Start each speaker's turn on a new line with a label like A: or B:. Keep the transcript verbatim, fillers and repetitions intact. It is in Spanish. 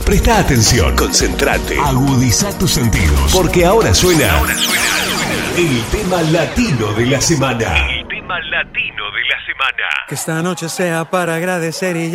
A: Presta atención, concentrate, agudiza tus sentidos, porque ahora suena, ahora suena el tema latino de la semana. El tema latino de la semana.
B: Que esta noche sea para agradecer y